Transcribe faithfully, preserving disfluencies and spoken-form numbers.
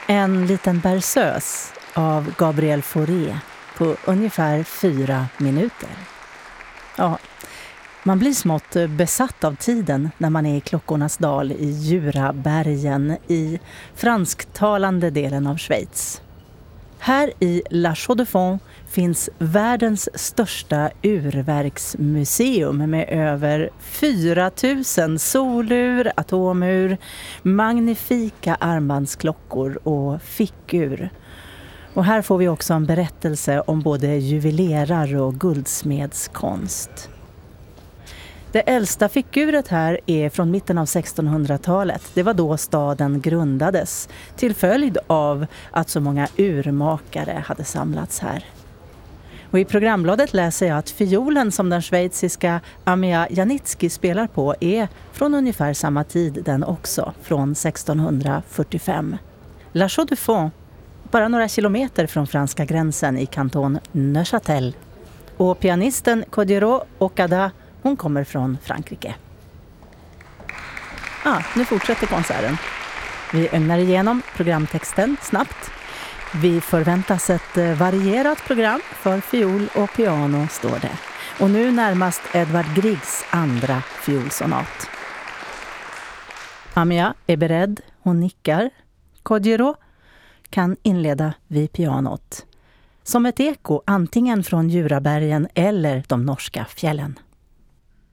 En liten berceuse av Gabriel Fauré på ungefär fyra minuter. Ja, man blir smått besatt av tiden när man är i Klockornas dal i Jurabergen i fransktalande delen av Schweiz. Här i La Chaux-de-Fonds finns världens största urverksmuseum med över fyra tusen solur, atomur, magnifika armbandsklockor och fickur. Och här får vi också en berättelse om både juvelerar och guldsmedskonst. Det äldsta fickuret här är från mitten av sextonhundratalet. Det var då staden grundades till följd av att så många urmakare hade samlats här. Och i programbladet läser jag att fiolen som den schweiziska Amia Janicki spelar på är från ungefär samma tid den också, från sextonhundrafyrtiofem. La Chaux-de-Fonds, bara några kilometer från franska gränsen i kanton Neuchâtel. Och pianisten Codiro Okada, hon kommer från Frankrike. Ah, nu fortsätter konserten. Vi ögnar igenom programtexten snabbt. Vi förväntas ett varierat program för fiol och piano, står det. Och nu närmast Edvard Griegs andra fiolsonat. Amia är beredd, hon nickar. Codiro kan inleda vid pianot. Som ett eko antingen från Jurabergen eller de norska fjällen.